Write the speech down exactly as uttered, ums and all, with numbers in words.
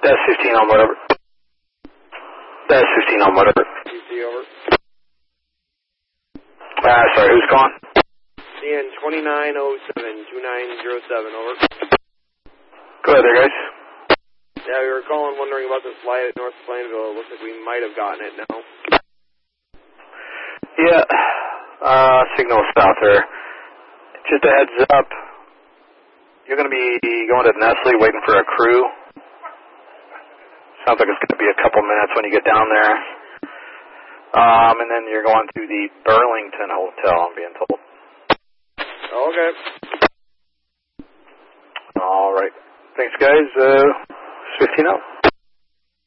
That's fifteen on whatever. That's fifteen on whatever. P C over. Ah, sorry, who's calling? C N twenty-nine oh seven, two nine zero seven, over. Go ahead there, guys. Yeah, we were calling wondering about this flight at North Plainville. It looks like we might have gotten it now. Yeah, uh, signal stopped there. Just a heads up, you're going to be going to Nestle waiting for a crew. Sounds like it's going to be a couple minutes when you get down there. Um, and then you're going to the Burlington Hotel, I'm being told. Okay. All right. Thanks, guys. Uh, fifteen out.